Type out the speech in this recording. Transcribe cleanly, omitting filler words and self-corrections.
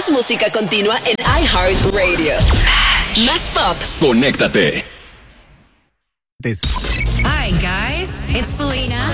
Más música continua en iHeartRadio. Más pop. Conéctate. Hi guys, it's Selena.